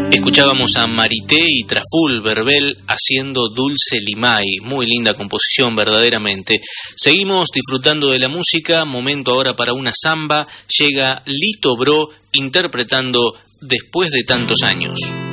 Escuchábamos a Marité y Traful Verbel haciendo Dulce Limay, muy linda composición verdaderamente. Seguimos disfrutando de la música, momento ahora para una samba, llega Lito Bro interpretando Después de tantos años.